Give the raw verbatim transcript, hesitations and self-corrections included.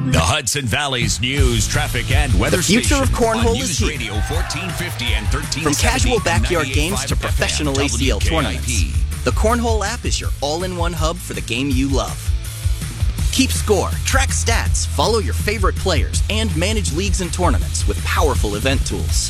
The Hudson Valley's news, traffic, and weather The future station of cornhole on is News here. Radio fourteen fifty and thirteen seventy. From casual backyard ninety-eight point games five to professional A C L W K I P. tournaments, the Cornhole app is your all-in-one hub for the game you love. Keep score, track stats, follow your favorite players, and manage leagues and tournaments with powerful event tools.